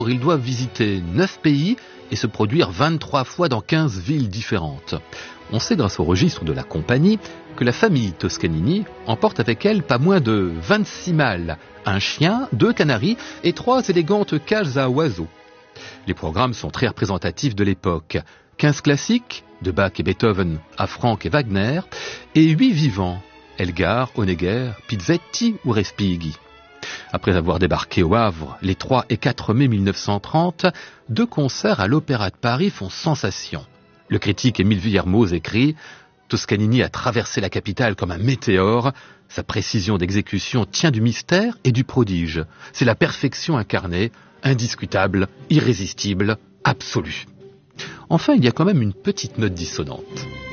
Ils doivent visiter 9 pays et se produire 23 fois dans 15 villes différentes. On sait grâce au registre de la compagnie que la famille Toscanini emporte avec elle pas moins de 26 mâles, un chien, 2 canaris et 3 élégantes cages à oiseaux. Les programmes sont très représentatifs de l'époque. 15 classiques, de Bach et Beethoven à Franck et Wagner, et 8 vivants, Elgar, Honegger, Pizzetti ou Respighi. Après avoir débarqué au Havre les 3 et 4 mai 1930, 2 concerts à l'Opéra de Paris font sensation. Le critique Émile Vuillermoz écrit « Toscanini a traversé la capitale comme un météore. Sa précision d'exécution tient du mystère et du prodige. C'est la perfection incarnée, indiscutable, irrésistible, absolue. » Enfin, il y a quand même une petite note dissonante.